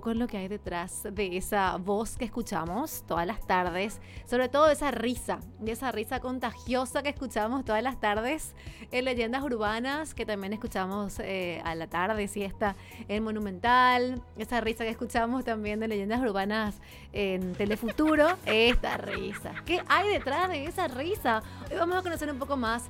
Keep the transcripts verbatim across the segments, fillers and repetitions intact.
poco lo que hay detrás de esa voz que escuchamos todas las tardes, sobre todo esa risa, de esa risa contagiosa que escuchamos todas las tardes en Leyendas Urbanas, que también escuchamos eh, a la tarde, siesta en Monumental, esa risa que escuchamos también de Leyendas Urbanas en Telefuturo, esta risa. ¿Qué hay detrás de esa risa? Hoy vamos a conocer un poco más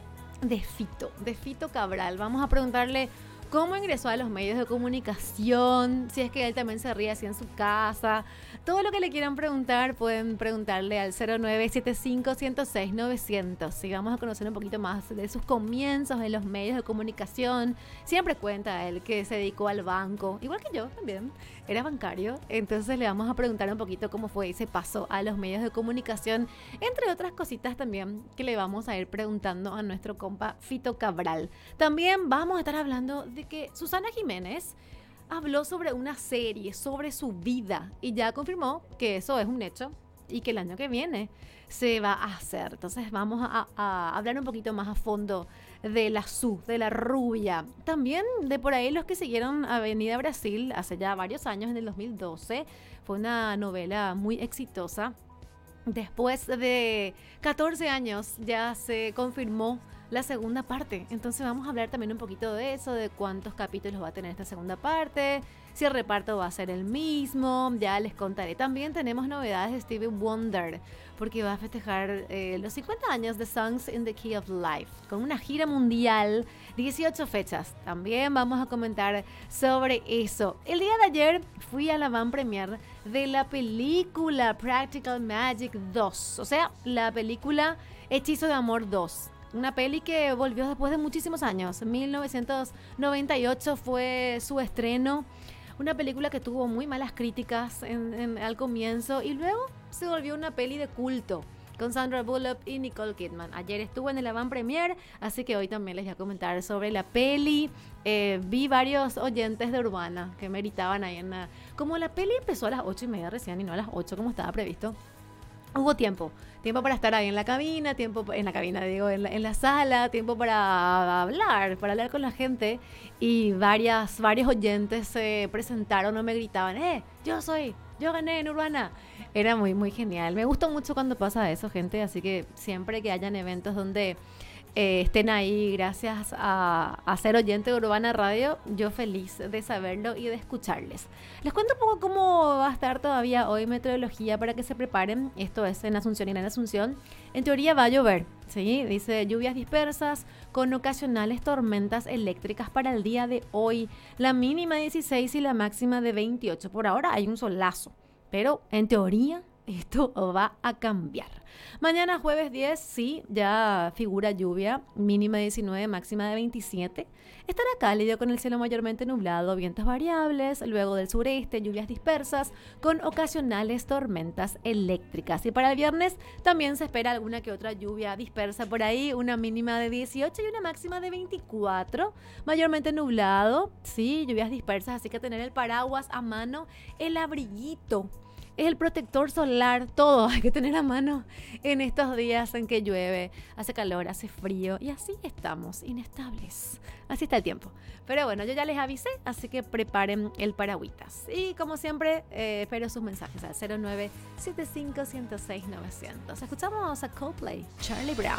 de Fito, de Fito Cabral. Vamos a preguntarle cómo ingresó a los medios de comunicación, si es que él también se ríe así en su casa. Todo lo que le quieran preguntar, pueden preguntarle al cero nueve siete cinco, ciento seis, novecientos. Y vamos a conocer un poquito más de sus comienzos en los medios de comunicación. Siempre cuenta él que se dedicó al banco, igual que yo también, era bancario. Entonces le vamos a preguntar un poquito cómo fue ese paso a los medios de comunicación, entre otras cositas también que le vamos a ir preguntando a nuestro compa Fito Cabral. También vamos a estar hablando de que Susana Jiménez habló sobre una serie, sobre su vida, y ya confirmó que eso es un hecho y que el año que viene se va a hacer. Entonces vamos a, a hablar un poquito más a fondo de la Su, de la rubia. También de por ahí los que siguieron Avenida Brasil hace ya varios años, en el dos mil doce. Fue una novela muy exitosa. Después de catorce años ya se confirmó la segunda parte. Entonces vamos a hablar también un poquito de eso, de cuántos capítulos va a tener esta segunda parte, si el reparto va a ser el mismo, ya les contaré. También tenemos novedades de Stevie Wonder, porque va a festejar eh, los cincuenta años de Songs in the Key of Life, con una gira mundial, dieciocho fechas. También vamos a comentar sobre eso. El día de ayer fui a la van premier de la película Practical Magic dos, o sea, la película Hechizo de Amor dos. Una peli que volvió después de muchísimos años. En mil novecientos noventa y ocho fue su estreno. Una película que tuvo muy malas críticas en, en, al comienzo y luego se volvió una peli de culto con Sandra Bullock y Nicole Kidman. Ayer estuve en el avant premier, así que hoy también les voy a comentar sobre la peli. Eh, vi varios oyentes de Urbana que me gritaban ahí en la... Como la peli empezó a las ocho y media recién y no a las ocho como estaba previsto. Hubo tiempo, tiempo para estar ahí en la cabina, tiempo en la cabina, digo, en la, en la sala, tiempo para hablar, para hablar con la gente, y varias, varios oyentes se presentaron o me gritaban, eh, yo soy, yo gané en Urbana. Era muy, muy genial. Me gusta mucho cuando pasa eso, gente, así que siempre que hayan eventos donde eh, estén ahí gracias a, a ser oyente de Urbana Radio, yo feliz de saberlo y de escucharles. Les cuento un poco cómo va a estar todavía hoy meteorología para que se preparen. Esto es en Asunción y en Asunción. En teoría va a llover, ¿sí? Dice lluvias dispersas con ocasionales tormentas eléctricas para el día de hoy. La mínima dieciséis y la máxima de veintiocho. Por ahora hay un solazo, pero en teoría esto va a cambiar. Mañana jueves diez, sí, ya figura lluvia, mínima diecinueve, máxima de veintisiete. Estará cálido con el cielo mayormente nublado, vientos variables, luego del sureste, lluvias dispersas con ocasionales tormentas eléctricas. Y para el viernes también se espera alguna que otra lluvia dispersa por ahí, una mínima de dieciocho y una máxima de veinticuatro, mayormente nublado, sí, lluvias dispersas, así que tener el paraguas a mano, el abriguito, el protector solar, todo hay que tener a mano en estos días en que llueve, hace calor, hace frío y así estamos, inestables. Así está el tiempo. Pero bueno, yo ya les avisé, así que preparen el paragüitas. Y como siempre, eh, espero sus mensajes al cero nueve siete cinco, ciento seis, novecientos. Escuchamos a Coldplay, Charlie Brown.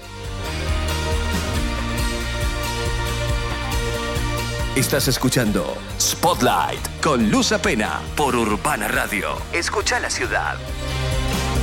Estás escuchando Spotlight con Luz Apena por Urbana Radio. Escucha la ciudad.